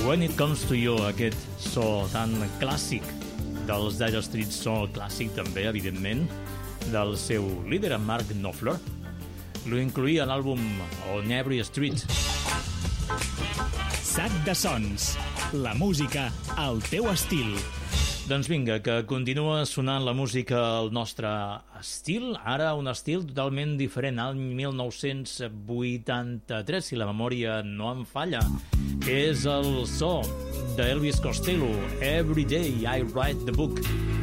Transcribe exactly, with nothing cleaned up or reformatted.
When It Comes to You, aquest so tan clàssic dels Dire Straits, so clàssic també, evidentment, del seu líder, en Mark Knopfler. Lo incluïa a l'àlbum On Every Street. Sac de sons, la música al teu estil. Doncs vinga, que continua sonant la música al nostre estil, ara un estil totalment diferent, any mil nou-cents vuitanta-tres, si la memòria no em falla. És el so d'Elvis Costello, Every Day I Write the Book.